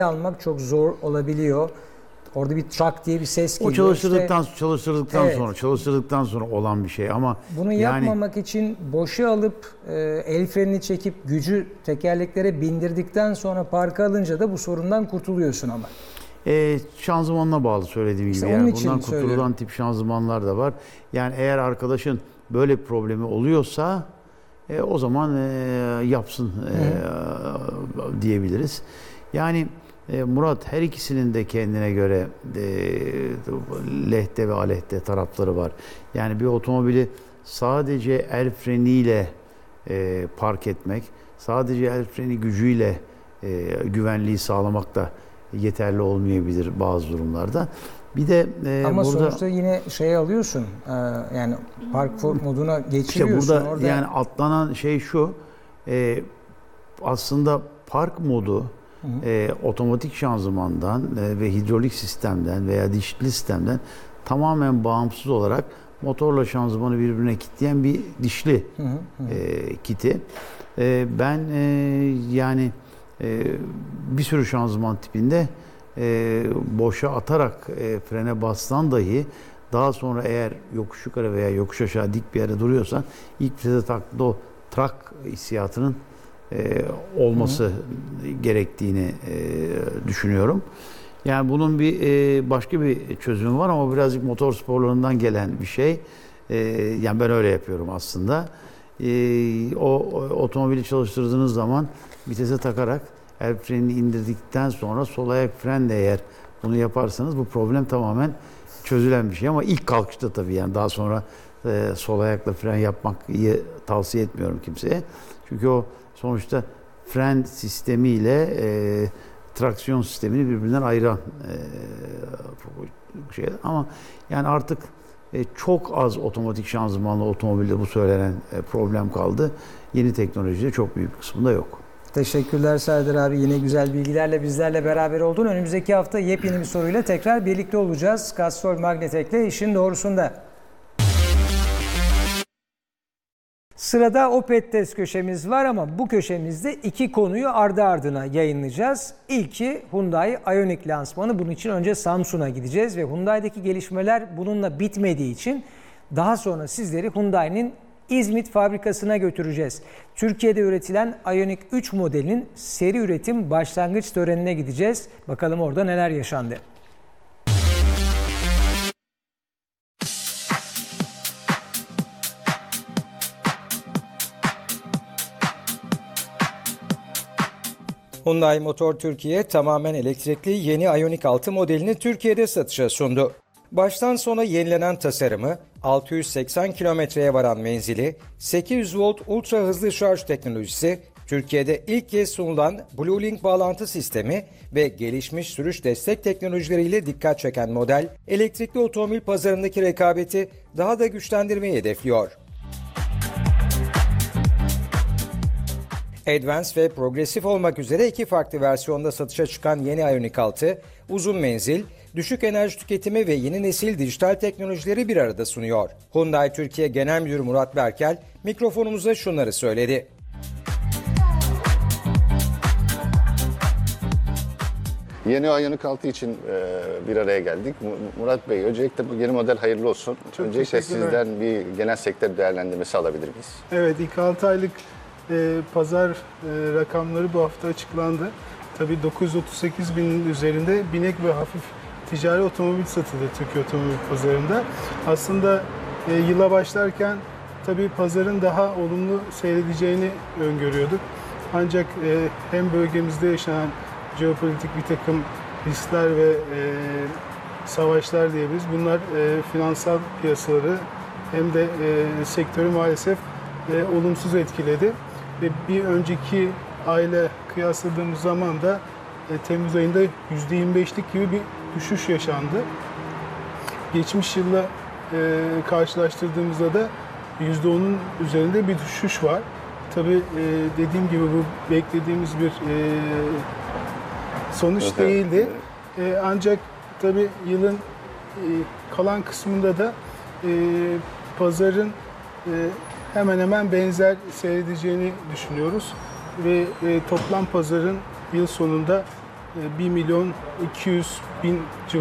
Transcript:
almak çok zor olabiliyor. Orada bir trak diye bir ses geliyor. O çalıştırdıktan sonra olan bir şey ama bunu yapmamak için boşa alıp el frenini çekip gücü tekerleklere bindirdikten sonra parka alınca da bu sorundan kurtuluyorsun ama. Şanzımanına bağlı söylediğim gibi. Yani bundan kurtulan tip şanzımanlar da var. Yani eğer arkadaşın böyle bir problemi oluyorsa o zaman yapsın diyebiliriz. Yani Murat, her ikisinin de kendine göre lehte ve aleyhte tarafları var. Yani bir otomobili sadece el freniyle park etmek, sadece el freni gücüyle güvenliği sağlamak da yeterli olmayabilir bazı durumlarda. Bir de ama burada, sonuçta yine alıyorsun, yani park moduna geçiriyorsun. İşte burada orada. yani atlanan şey şu, aslında park modu otomatik şanzımandan ve hidrolik sistemden veya dişli sistemden tamamen bağımsız olarak motorla şanzımanı birbirine kilitleyen bir dişli kiti. Ben yani bir sürü şanzıman tipinde boşa atarak frene bassan dahi daha sonra eğer yokuş yukarı veya yokuş aşağı dik bir yere duruyorsan ilk vitese taktığında o trak hissiyatının olması gerektiğini düşünüyorum. Yani bunun bir başka bir çözümü var ama birazcık motor sporlarından gelen bir şey. Yani ben öyle yapıyorum aslında. O otomobili çalıştırdığınız zaman vitese takarak el frenini indirdikten sonra sol ayak frenle eğer bunu yaparsanız bu problem tamamen çözülen bir şey ama ilk kalkışta tabii, yani daha sonra sol ayakla fren yapmayı tavsiye etmiyorum kimseye. Çünkü o sonuçta fren sistemiyle traksiyon sistemini birbirinden ayıran şey. Ama yani artık çok az otomatik şanzımanlı otomobilde bu söylenen problem kaldı. Yeni teknolojide çok büyük kısmında yok. Teşekkürler Serdar abi. Yine güzel bilgilerle bizlerle beraber oldun. Önümüzdeki hafta yepyeni bir soruyla tekrar birlikte olacağız. Castrol Magnetek'le işin doğrusunda. Sırada Opet Test köşemiz var ama bu köşemizde iki konuyu ardı ardına yayınlayacağız. İlki Hyundai Ioniq lansmanı. Bunun için önce Samsun'a gideceğiz ve Hyundai'deki gelişmeler bununla bitmediği için daha sonra sizleri Hyundai'nin İzmit fabrikasına götüreceğiz. Türkiye'de üretilen Ioniq 3 modelinin seri üretim başlangıç törenine gideceğiz. Bakalım orada neler yaşandı. Hyundai Motor Türkiye tamamen elektrikli yeni Ioniq 6 modelini Türkiye'de satışa sundu. Baştan sona yenilenen tasarımı, 680 kilometreye varan menzili, 800 volt ultra hızlı şarj teknolojisi, Türkiye'de ilk kez sunulan BlueLink bağlantı sistemi ve gelişmiş sürüş destek teknolojileriyle dikkat çeken model, elektrikli otomobil pazarındaki rekabeti daha da güçlendirmeyi hedefliyor. Advance ve progresif olmak üzere iki farklı versiyonda satışa çıkan yeni Ioniq 6, uzun menzil, düşük enerji tüketimi ve yeni nesil dijital teknolojileri bir arada sunuyor. Hyundai Türkiye Genel Müdürü Murat Berkel mikrofonumuza şunları söyledi. Yeni Ioniq 6 için bir araya geldik. Murat Bey, öncelikle bu yeni model hayırlı olsun. Çok öncelikle sizden bir genel sektör değerlendirmesi alabilir miyiz? Evet, ilk 6 aylık pazar rakamları bu hafta açıklandı. Tabii 938 binin üzerinde binek ve hafif ticari otomobil satıldı Türkiye otomobil pazarında. Aslında yıla başlarken tabii pazarın daha olumlu seyredeceğini öngörüyorduk. Ancak hem bölgemizde yaşanan jeopolitik bir takım riskler ve savaşlar diyebiliriz. Bunlar finansal piyasaları hem de sektörü maalesef olumsuz etkiledi. Ve bir önceki ayla kıyasladığımız zaman da Temmuz ayında %25'lik gibi bir düşüş yaşandı. Geçmiş yılla karşılaştırdığımızda da %10'un üzerinde bir düşüş var. Tabii dediğim gibi bu beklediğimiz bir sonuç değildi. Ancak tabii yılın kalan kısmında da pazarın hemen hemen benzer seyredeceğini düşünüyoruz ve toplam pazarın yıl sonunda 1.200.000